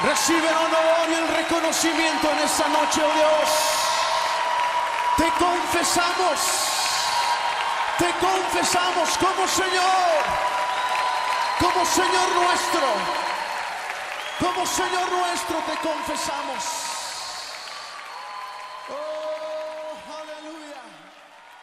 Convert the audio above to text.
Recibe el honor y el reconocimiento en esta noche, oh Dios. Te confesamos como Señor nuestro, te confesamos.